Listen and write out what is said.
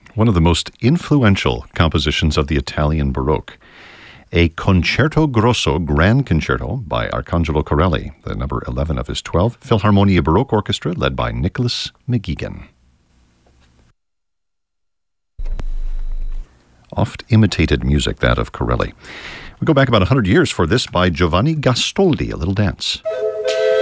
one of the most influential compositions of the Italian Baroque, a Concerto Grosso Grand Concerto by Arcangelo Corelli, the number 11 of his 12, Philharmonia Baroque Orchestra led by Nicholas McGeegan. Oft imitated music, that of Corelli. We go back about 100 years for this by Giovanni Gastoldi, a little dance.